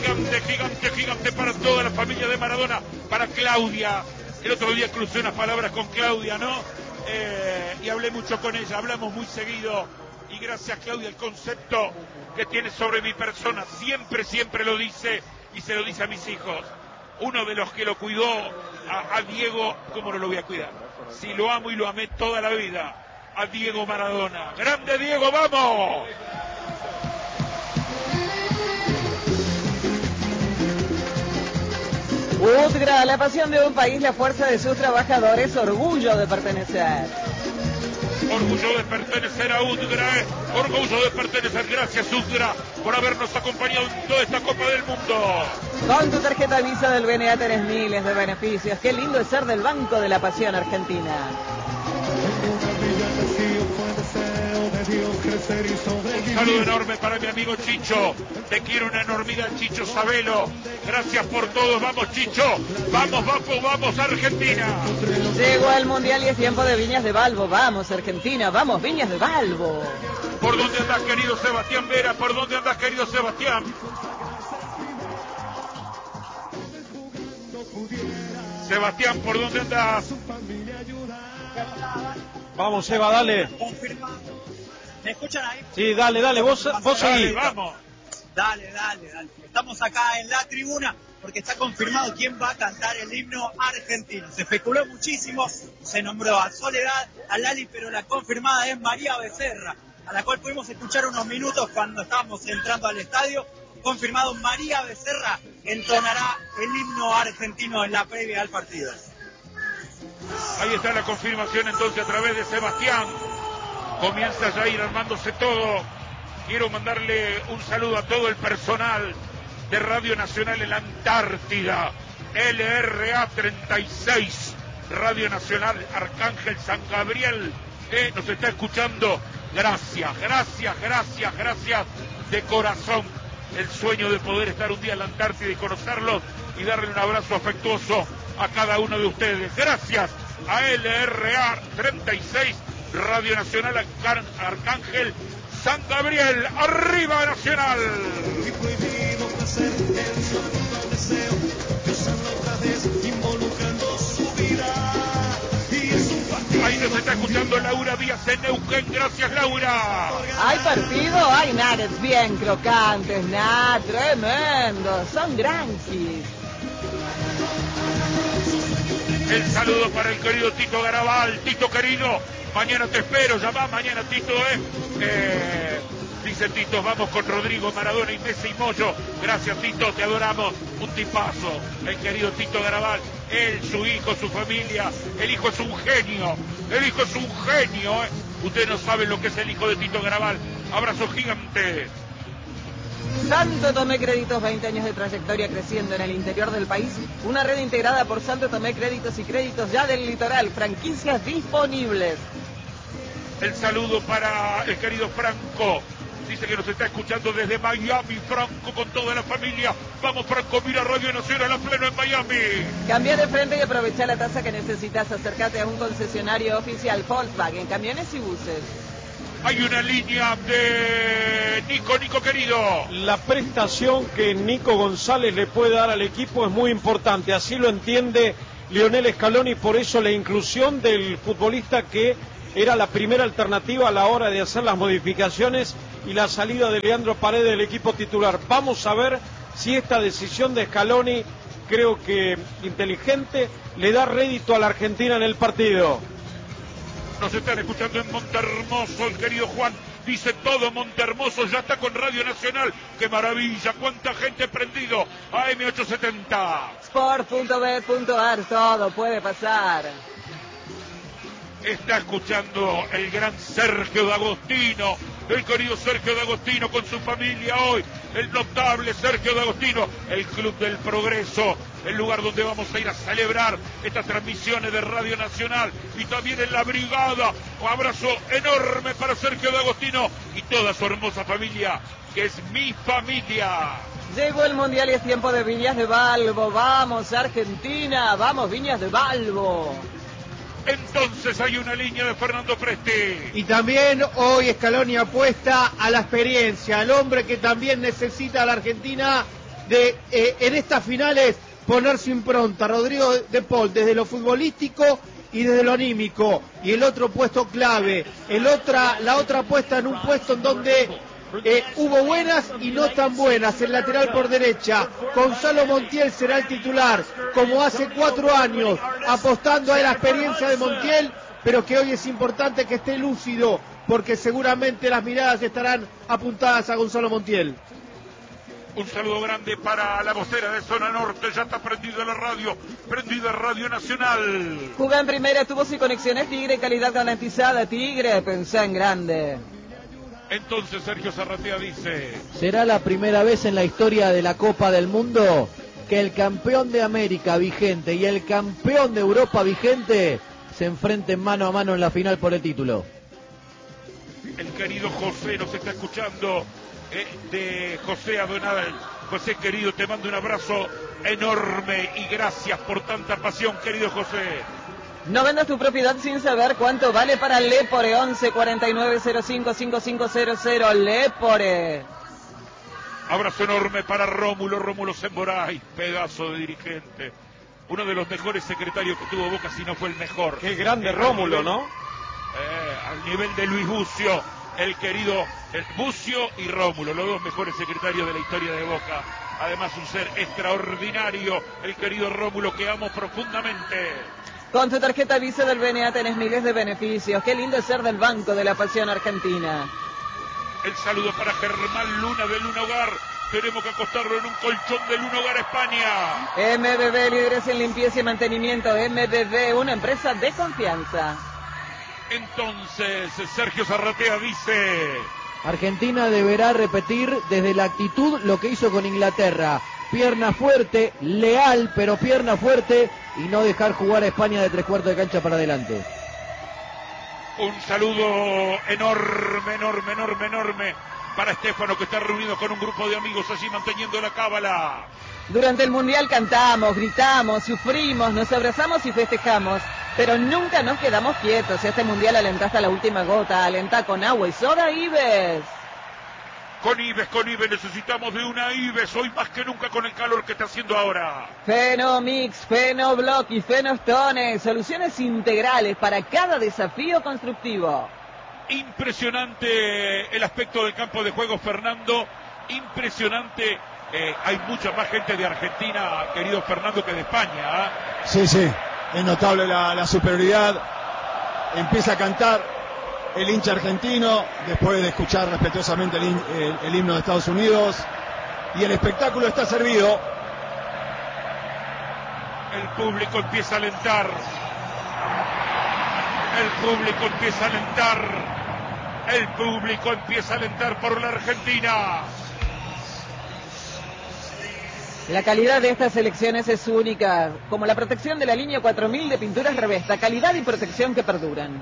gigante, gigante, gigante para toda la familia de Maradona, para Claudia. El otro día crucé unas palabras con Claudia, ¿no? Y hablé mucho con ella, hablamos muy seguido. Y gracias, Claudia, el concepto que tiene sobre mi persona, siempre, siempre lo dice y se lo dice a mis hijos. Uno de los que lo cuidó a Diego, ¿cómo no lo voy a cuidar? Si lo amo y lo amé toda la vida, a Diego Maradona. ¡Grande Diego, vamos! Udgra, la pasión de un país, la fuerza de sus trabajadores, orgullo de pertenecer. Orgullo de pertenecer a Udgra, orgullo de pertenecer. Gracias, Udgra, por habernos acompañado en toda esta Copa del Mundo. Con tu tarjeta Visa del BNA tenés miles de beneficios. Qué lindo es ser del Banco de la Pasión Argentina. Un saludo enorme para mi amigo Chicho. Te quiero una enormidad, Chicho, sabelo. Gracias por todo. Vamos, Chicho. Vamos, vamos, vamos, Argentina. Llegó el Mundial y es tiempo de Viñas de Balbo. Vamos, Argentina. Vamos, Viñas de Balbo. ¿Por dónde andás, querido Sebastián Vera? ¿Por dónde andás, querido Sebastián? Sebastián, ¿por dónde andás? Vamos, Seba, dale. ¿Me escuchan ahí? Sí, dale, vos seguí. Vamos. Dale. Estamos acá en la tribuna porque está confirmado quién va a cantar el himno argentino. Se especuló muchísimo, se nombró a Soledad, a Lali, pero la confirmada es María Becerra, a la cual pudimos escuchar unos minutos cuando estábamos entrando al estadio. Confirmado, María Becerra entonará el himno argentino en la previa al partido. Ahí está la confirmación entonces a través de Sebastián. Comienza ya a ir armándose todo. Quiero mandarle un saludo a todo el personal de Radio Nacional en la Antártida. LRA 36, Radio Nacional Arcángel San Gabriel, nos está escuchando. Gracias de corazón. El sueño de poder estar un día en la Antártida y conocerlos y darle un abrazo afectuoso a cada uno de ustedes. Gracias a LRA 36, Radio Nacional Arcángel San Gabriel. ¡Arriba Nacional! Ahí nos está escuchando Laura Díaz en Neuquén. Gracias, Laura. ¿Hay partido? Hay nuggets bien crocantes, tremendo. Son granquis. El saludo para el querido Tito Garabal. Tito querido, mañana te espero. Llama mañana, Tito, dice Tito, vamos con Rodrigo, Maradona y Messi y Moyo. Gracias, Tito, te adoramos. Un tipazo, el querido Tito Garabal. Él, su hijo, su familia. El hijo es un genio. Ustedes no saben lo que es el hijo de Tito Garabal. Abrazo gigante. Santo Tomé Créditos, 20 años de trayectoria creciendo en el interior del país. Una red integrada por Santo Tomé Créditos y Créditos ya del litoral. Franquicias disponibles. El saludo para el querido Franco. Dice que nos está escuchando desde Miami, Franco, con toda la familia. Vamos, Franco, mira Radio Nacional a pleno en Miami. Cambia de frente y aprovecha la tasa que necesitas. Acércate a un concesionario oficial Volkswagen, camiones y buses. Hay una línea de Nico querido. La prestación que Nico González le puede dar al equipo es muy importante. Así lo entiende Lionel Scaloni, por eso la inclusión del futbolista que era la primera alternativa a la hora de hacer las modificaciones y la salida de Leandro Paredes del equipo titular. Vamos a ver si esta decisión de Scaloni, creo que inteligente, le da rédito a la Argentina en el partido. Nos están escuchando en Montermoso, el querido Juan. Dice todo Montermoso, ya está con Radio Nacional. ¡Qué maravilla! ¡Cuánta gente prendido! AM870. Sport.bet.ar, todo puede pasar. Está escuchando el gran Sergio D'Agostino, el querido Sergio D'Agostino con su familia hoy, el notable Sergio D'Agostino, el Club del Progreso, el lugar donde vamos a ir a celebrar estas transmisiones de Radio Nacional y también en la brigada. Un abrazo enorme para Sergio D'Agostino y toda su hermosa familia, que es mi familia. Llegó el Mundial y es tiempo de Viñas de Balbo. Vamos, Argentina, vamos, Viñas de Balbo. Entonces hay una línea de Fernando Presti. Y también hoy Scaloni apuesta a la experiencia, al hombre que también necesita a la Argentina de en estas finales poner su impronta. Rodrigo de Paul, desde lo futbolístico y desde lo anímico. Y el otro puesto clave, la otra puesta en un puesto en donde hubo buenas y no tan buenas. El lateral por derecha, Gonzalo Montiel será el titular, como hace 4 años, apostando a la experiencia de Montiel, pero que hoy es importante que esté lúcido, porque seguramente las miradas estarán apuntadas a Gonzalo Montiel. Un saludo grande para la vocera de Zona Norte, ya está prendida la radio, prendida Radio Nacional. Jugá en primera, tubos y conexiones Tigre, calidad garantizada. Tigre, pensá en grande. Entonces Sergio Zarratea dice: será la primera vez en la historia de la Copa del Mundo que el campeón de América vigente y el campeón de Europa vigente se enfrenten mano a mano en la final por el título. El querido José nos está escuchando, de José Adonal. José querido, te mando un abrazo enorme y gracias por tanta pasión, querido José. No vendas tu propiedad sin saber cuánto vale para Lepore. 11 49 05 5500. Lepore. Abrazo enorme para Rómulo Semboray, pedazo de dirigente. Uno de los mejores secretarios que tuvo Boca, si no fue el mejor. Qué grande Rómulo, ¿no? Al nivel de Luis Bucio, el querido Bucio y Rómulo, los dos mejores secretarios de la historia de Boca. Además, un ser extraordinario, el querido Rómulo, que amo profundamente. Con tu tarjeta Visa del BNA tenés miles de beneficios. Qué lindo es ser del Banco de la Pasión Argentina. El saludo para Germán Luna de Luna Hogar. Tenemos que acostarlo en un colchón de Luna Hogar España. MBB, líderes en limpieza y mantenimiento. MBB, una empresa de confianza. Entonces, Sergio Zarratea dice: Argentina deberá repetir desde la actitud lo que hizo con Inglaterra. Pierna fuerte, leal, pero pierna fuerte, y no dejar jugar a España de 3/4 de cancha para adelante. Un saludo enorme para Estefano, que está reunido con un grupo de amigos allí manteniendo la cábala. Durante el Mundial cantamos, gritamos, sufrimos, nos abrazamos y festejamos, pero nunca nos quedamos quietos. Este Mundial alentá hasta la última gota, alentá con agua y soda Ives. Con Ives necesitamos de una Ives, hoy más que nunca con el calor que está haciendo ahora. Fenomix, Fenoblock y Fenostone, soluciones integrales para cada desafío constructivo. Impresionante el aspecto del campo de juego, Fernando, impresionante. Hay mucha más gente de Argentina, querido Fernando, que de España. Sí, es notable la superioridad. Empieza a cantar el hincha argentino, después de escuchar respetuosamente el himno de Estados Unidos, y el espectáculo está servido. El público empieza a alentar. El público empieza a alentar por la Argentina. La calidad de estas elecciones es única, como la protección de la línea 4000 de pinturas Revesta, calidad y protección que perduran.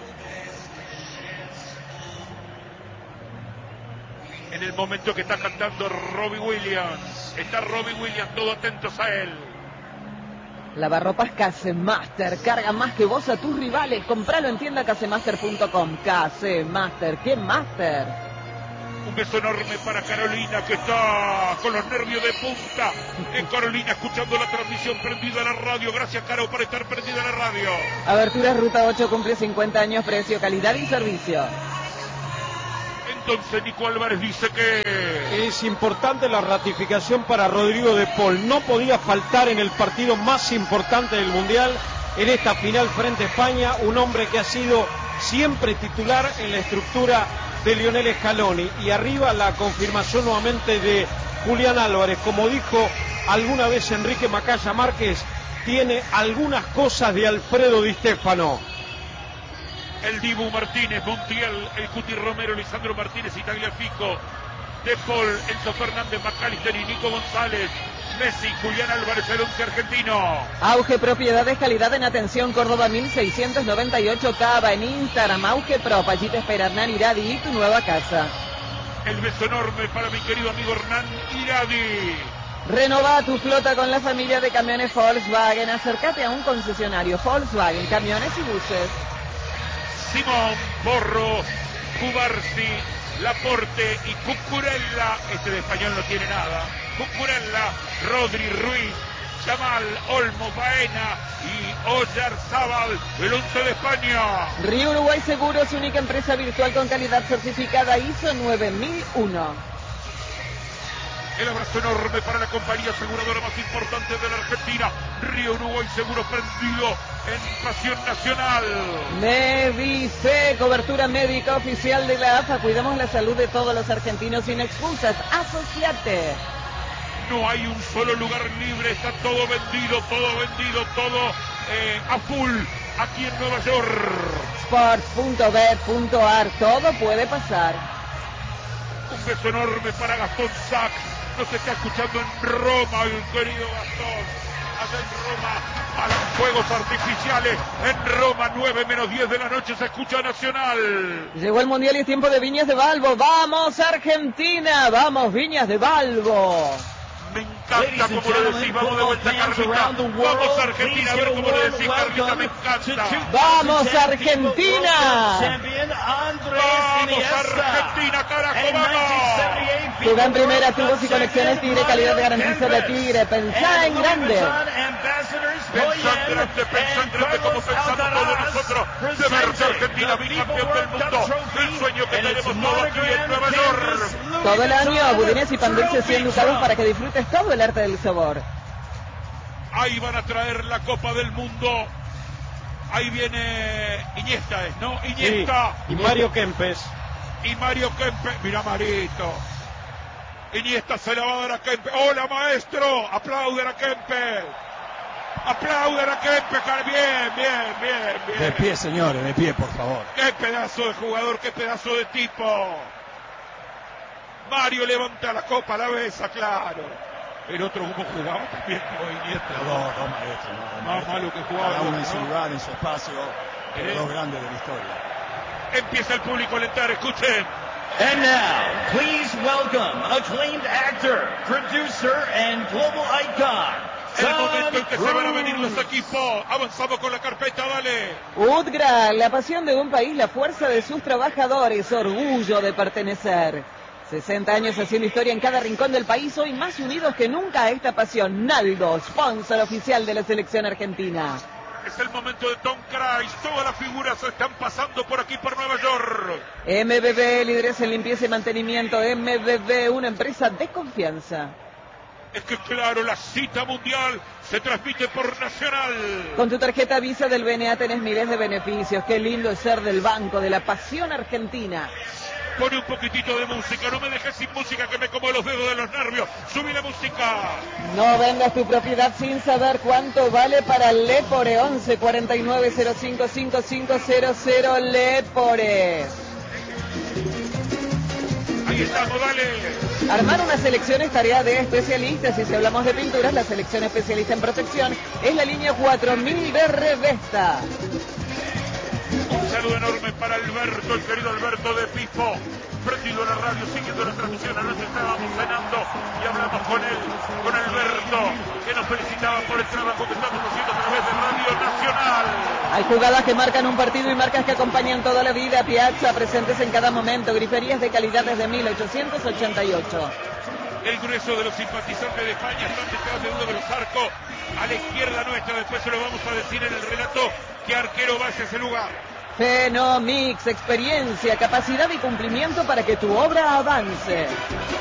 En el momento que está cantando Robbie Williams, todos atentos a él. Lavarropas Casemaster, carga más que vos a tus rivales. Compralo en tienda casemaster.com. Casemaster, ¿qué Master? Un beso enorme para Carolina, que está con los nervios de punta. Carolina escuchando la transmisión, prendida a la radio. Gracias, Caro, por estar prendida a la radio. Aberturas Ruta 8 cumple 50 años, precio, calidad y servicio. Entonces Nico Álvarez dice que es importante la ratificación para Rodrigo de Paul. No podía faltar en el partido más importante del Mundial, en esta final frente a España, un hombre que ha sido siempre titular en la estructura de Lionel Scaloni. Y arriba la confirmación nuevamente de Julián Álvarez. Como dijo alguna vez Enrique Macaya Márquez, tiene algunas cosas de Alfredo Di Stéfano. El Dibu Martínez, Montiel, el Cuti Romero, Lisandro Martínez y Tagliafico, De Paul, Enzo Fernández, McAllister y Nico González, Messi, Julián Álvarez, el once argentino. Auge Propiedades, calidad en atención, Córdoba 1698, Cava, en Instagram, Auge Prop, allí te espera Hernán Iradi y tu nueva casa. El beso enorme para mi querido amigo Hernán Iradi. Renová tu flota con la familia de camiones Volkswagen, acércate a un concesionario Volkswagen, camiones y buses. Simón, Porro, Cubarsi, Laporte y Cucurella. Este de español no tiene nada. Cucurella, Rodri, Ruiz, Yamal, Olmo, Baena y Oyarzábal, el 11 de España. Río Uruguay Seguros, única empresa virtual con calidad certificada ISO 9001. El abrazo enorme para la compañía aseguradora más importante de la Argentina, Río Uruguay Seguro, prendido en pasión nacional. Medice, cobertura médica oficial de la AFA. Cuidamos la salud de todos los argentinos sin excusas. Asociate. No hay un solo lugar libre, está todo vendido, todo a full aquí en Nueva York. Sports.bet.ar, todo puede pasar. Un beso enorme para Gastón Sachs. Nos está escuchando en Roma, el querido Gastón. Allá en Roma, a los fuegos artificiales. En Roma, 9:10 de la noche, se escucha Nacional. Llegó el Mundial y es tiempo de Viñas de Balbo. ¡Vamos, Argentina! ¡Vamos, Viñas de Balbo! Me encanta como lo decís, vamos de vuelta, Carlita. Vamos, Argentina, a ver cómo lo decís, Carlita, me encanta. ¡Vamos, Argentina! ¡Vamos, Argentina, carajo, vamos! Juega en primera, tubos y conexiones Tigre, calidad de garantiza de Tigre. Pensá en grande. Pensá en grande como pensamos todos nosotros. De verse Argentina, bicampeón del mundo. El sueño que tenemos todos aquí en Nueva York. Todo el año, budines y pan dulce 100 ducados para que disfrutes todo el arte del sabor. Ahí van a traer la Copa del Mundo. Ahí viene Iniesta, ¿no? Iniesta. Sí, y Mario Kempes. Mira, Marito. Iniesta se la va a dar a Kempes. ¡Hola, maestro! ¡Aplauden a Kempes! ¡Aplauden a Kempes! Bien. De pie, señores, de pie, por favor. ¡Qué pedazo de jugador, qué pedazo de tipo! Mario levanta la copa a la besa, claro. El otro como jugaba también como Iniesta. Dos maestros. Más malo que jugaba. Cada uno ¿no? en su lugar, en su espacio. Dos grandes de la historia. Empieza el público a alentar, escuchen. And now, please welcome acclaimed actor, producer, and global icon, El momento en que se van a venir los equipos. Avanzamos con la carpeta, dale. UTGRA, la pasión de un país, la fuerza de sus trabajadores, orgullo de pertenecer. 60 años haciendo historia en cada rincón del país, hoy más unidos que nunca a esta pasión. Naldo, sponsor oficial de la selección argentina. Es el momento de Tom Cruise. Todas las figuras están pasando por aquí, por Nueva York. MBB, líderes en limpieza y mantenimiento. MBB, una empresa de confianza. Es que claro, la cita mundial se transmite por Nacional. Con tu tarjeta Visa del BNA tenés miles de beneficios. Qué lindo es ser del banco de la pasión argentina. Pone un poquitito de música, no me dejes sin música que me como los dedos de los nervios. Subí la música. No vendas tu propiedad sin saber cuánto vale para Lepore. 11 49 05 5500 Lepore. Ahí estamos, dale. Armar una selección es tarea de especialistas y si hablamos de pinturas, la selección especialista en protección es la línea 4000 de Revesta. Un saludo enorme para Alberto, el querido Alberto de Pipo, prendido a la radio, siguiendo la transmisión. Anoche estábamos cenando y hablamos con él, con Alberto, que nos felicitaba por el trabajo que estamos haciendo a través de Radio Nacional. Hay jugadas que marcan un partido y marcas que acompañan toda la vida. Piazza, presentes en cada momento, griferías de calidad desde 1888. El grueso de los simpatizantes de España están detrás de uno de los arcos, a la izquierda nuestra. Después se lo vamos a decir en el relato qué arquero va hacia ese lugar. Fenomix, experiencia, capacidad y cumplimiento para que tu obra avance.